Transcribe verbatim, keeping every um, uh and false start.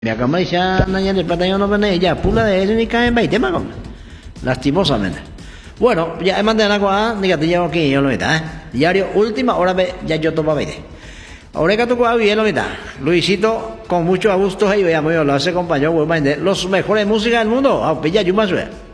Me acá ya naña de plata yo no vene ya pula de eso ni cae en veinte más lastimosamente. Bueno, ya he mandado agua, diga te llevo aquí yo lo mitad, ¿eh? Diario última hora ve ya yo tomo veinte. Ahora que tocó bien lo mitad. Luisito con mucho gusto y veamos yo lo hace compañero de los mejores músicas del mundo. A pilla yo más